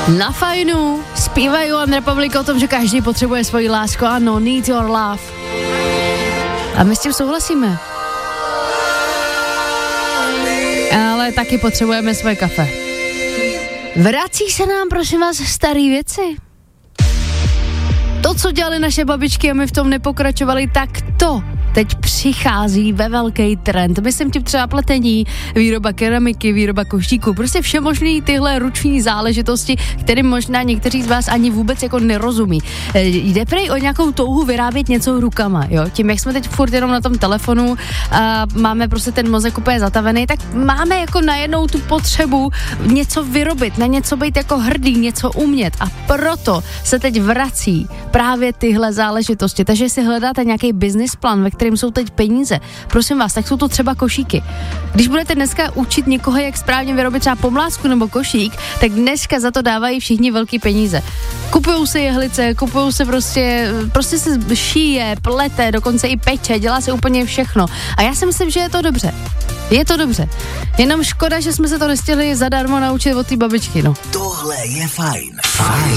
Na Fajnu zpívají One Republic o tom, že každý potřebuje svoji lásku, ano, need your love. A my s tím souhlasíme. Ale taky potřebujeme svoje kafe. Vrací se nám, prosím vás, staré věci. To, co dělali naše babičky a my v tom nepokračovali, tak to teď přichází ve velký trend. Myslím tím třeba pletení, výroba keramiky, výroba košíků, prostě všemožný tyhle ruční záležitosti, kterým možná někteří z vás ani vůbec jako nerozumí. Jde prej o nějakou touhu vyrábět něco rukama, jo? Tím, jak jsme teď furt jenom na tom telefonu a máme prostě ten mozek úplně zatavený, tak máme jako najednou tu potřebu něco vyrobit, na něco být jako hrdý, něco umět a proto se teď vrací právě tyhle záležitosti. Takže si hledáte nějaký business plan, ve kterým jsou teď peníze, prosím vás, tak jsou to třeba košíky. Když budete dneska učit někoho, jak správně vyrobit třeba pomlásku nebo košík, tak dneska za to dávají všichni velký peníze. Kupujou se jehlice, kupujou se prostě se šíje, plete, dokonce i peče, dělá se úplně všechno. A já si myslím, že je to dobře. Je to dobře. Jenom škoda, že jsme se to nestihli zadarmo naučit od té babičky, no. Tohle je fajn.